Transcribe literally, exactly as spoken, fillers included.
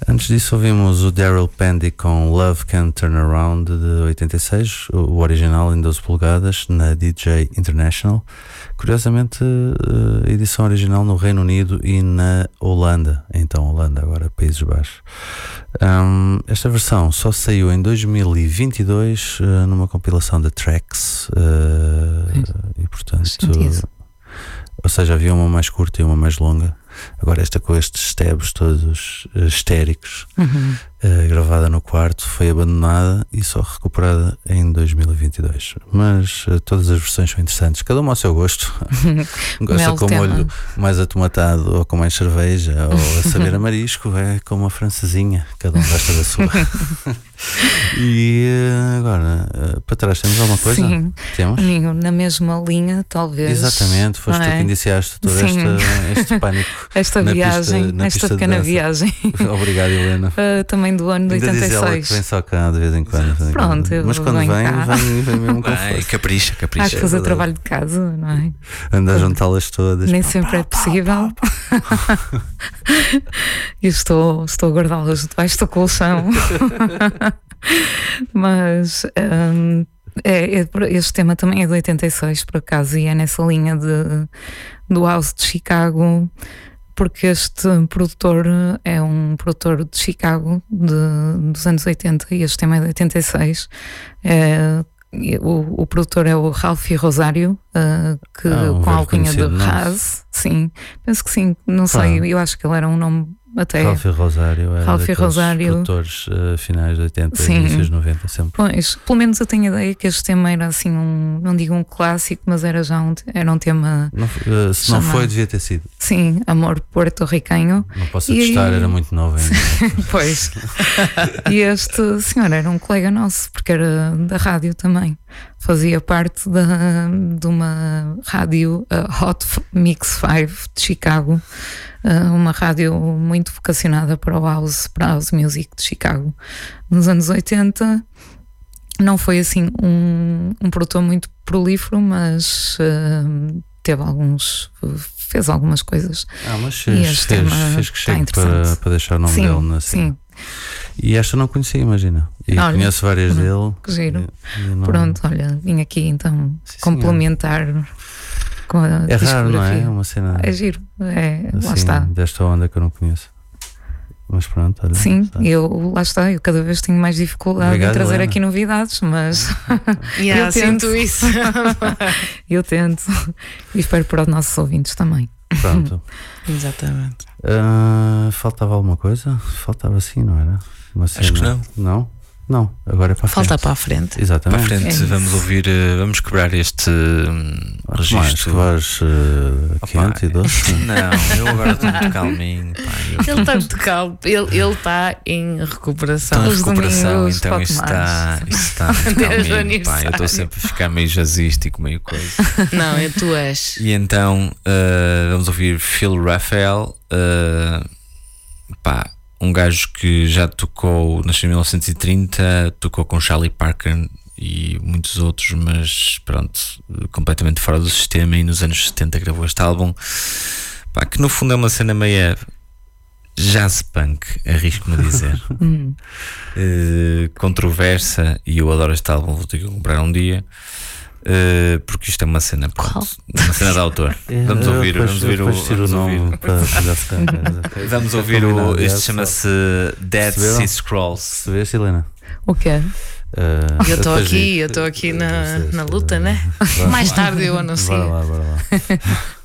Antes disso ouvimos o Daryl Pandy com Love Can Turn Around de oitenta e seis, o original em doze polegadas na D J International. Curiosamente, a edição original no Reino Unido e na Holanda. Então Holanda, agora Países Baixos. Um, esta versão só saiu em dois mil e vinte e dois uh, numa compilação de tracks uh, e portanto, ou seja, havia uma mais curta e uma mais longa. Agora esta com estes stabs todos uh, histéricos, uhum. uh, gravada no quarto, foi abandonada e só recuperada em dois mil e vinte e dois. Mas uh, todas as versões são interessantes, cada uma ao seu gosto. Gosta com molho mais atomatado ou com mais cerveja, ou a saber a marisco, é como a francesinha, cada um gosta da sua. E uh, agora, uh, para trás temos alguma coisa? Sim, temos? Amigo, na mesma linha, talvez. Exatamente, foste tu é? que iniciaste todo este, este pânico. Esta na viagem, pista, na esta pista pequena viagem. Obrigado, Helena. Uh, também do ano de Ainda oitenta e seis. Diz ela que vem só cá de vez em quando. Pronto, eu mas quando vem, vem, vem mesmo com força. Capricha, capricha. Há que fazer é trabalho de casa, não é? Anda a juntá-las todas. Nem sempre é possível. E estou, estou a guardá-las debaixo do colchão. Mas um, é, é, este tema também é de oitenta e seis, por acaso, e é nessa linha de, do House de Chicago, porque este produtor é um produtor de Chicago de, dos anos oitenta e este tema é de oitenta e seis. É, o, o produtor é o Ralph Rosario, uh, que, ah, um com a alcunha de Raz. Sim, penso que sim, não sei, ah. eu acho que ele era um nome. Até Ralph Rosario era Ralph daqueles Rosario. produtores uh, finais de oitenta Sim. e inícios de noventa sempre. Pois, pelo menos eu tenho a ideia que este tema era assim um, não digo um clássico, mas era já um, era um tema não, uh, se chamado, não foi, devia ter sido. Sim, amor porto-ricanho. Não posso atestar, era muito novo ainda. Pois. E este senhor era um colega nosso, porque era da rádio também. Fazia parte da, de uma rádio, uh, Hot Mix cinco de Chicago, uh, uma rádio muito vocacionada para o house, para a house music de Chicago. Nos anos oitenta não foi assim um, um produtor muito prolífero, mas uh, teve alguns, fez algumas coisas. Ah, mas fez, fez, fez que chegue para, para deixar o nome sim, dele na cena. Sim. E esta não conhecia, imagina. E olha, conheço várias não, dele. Que giro. E, e não... Pronto, olha, vim aqui então sim, complementar com a é raro, não é? Uma cena. É giro. É, assim, lá está. Desta onda que eu não conheço. Mas pronto, olha. Sim, está. eu lá está. Eu cada vez tenho mais dificuldade Obrigado, em trazer Helena. Aqui novidades, mas yeah, eu tento sinto isso. Eu tento. E espero para os nossos ouvintes também. Pronto. Exatamente. Uh, faltava alguma coisa? Faltava sim, não era? Uma cena... Acho que não. Não? Não, agora é para a frente. Falta para a frente. Exatamente. Para a frente, é vamos ouvir, vamos quebrar este um, registro. Mais, uh, quente e doce. Não, eu agora estou muito calminho. Pá, eu... Ele está muito calmo, ele, ele está em recuperação. Estou em recuperação, então isto está, isto está muito calminho. Pá, eu estou sempre a ficar meio jazzístico, meio coisa. Não, eu, tu és. E então uh, vamos ouvir Phil Raphael. Uh, pá. Um gajo que já tocou, nasceu em mil novecentos e trinta, tocou com Charlie Parker e muitos outros, mas pronto, completamente fora do sistema, e nos anos setenta gravou este álbum, pá, que no fundo é uma cena meio jazz punk, arrisco-me a dizer. uh, controversa, e eu adoro este álbum, vou ter que comprar um dia. Uh, porque isto é uma cena, pronto, uma cena de autor. Vamos ouvir, vamos ouvir o vamos ouvir, vamos ouvir o. Este chama-se Dead Sea Scrolls. Se vês, Helena? O quê? Uh, eu estou aqui, eu estou aqui na, na luta, né? Mais tarde eu anuncio. Bora lá, bora lá.